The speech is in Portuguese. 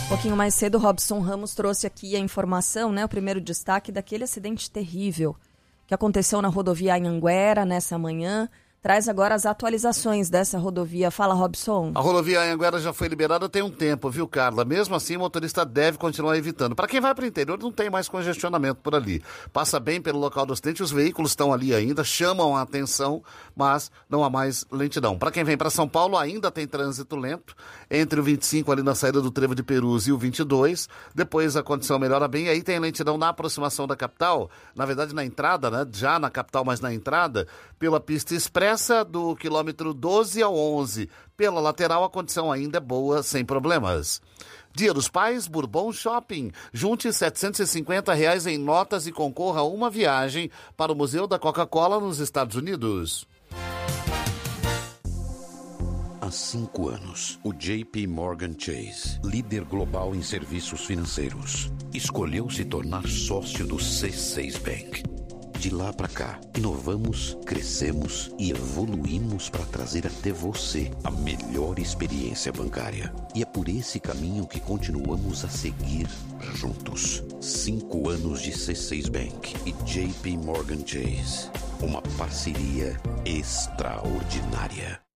Um pouquinho mais cedo, Robson Ramos trouxe aqui a informação, né, o primeiro destaque daquele acidente terrível que aconteceu na rodovia Anhanguera nessa manhã. Traz agora as atualizações dessa rodovia. Fala, Robson. A rodovia Anhanguera já foi liberada tem um tempo, viu, Carla? Mesmo assim, o motorista deve continuar evitando. Para quem vai para o interior, não tem mais congestionamento por ali. Passa bem pelo local do acidente, os veículos estão ali ainda, chamam a atenção, mas não há mais lentidão. Para quem vem para São Paulo, ainda tem trânsito lento, entre o 25 ali na saída do Trevo de Perus e o 22. Depois a condição melhora bem, aí tem lentidão na aproximação da capital, na verdade na entrada, né? Já na capital, mas na entrada, pela pista expressa do quilômetro 12 ao 11. Pela lateral, a condição ainda é boa, sem problemas. Dia dos Pais, Bourbon Shopping. Junte R$750 em notas e concorra a uma viagem para o Museu da Coca-Cola nos Estados Unidos. Há 5 anos, o JP Morgan Chase, líder global em serviços financeiros, escolheu se tornar sócio do C6 Bank. De lá para cá, inovamos, crescemos e evoluímos para trazer até você a melhor experiência bancária. E é por esse caminho que continuamos a seguir juntos. 5 anos de C6 Bank e JP Morgan Chase. Uma parceria extraordinária.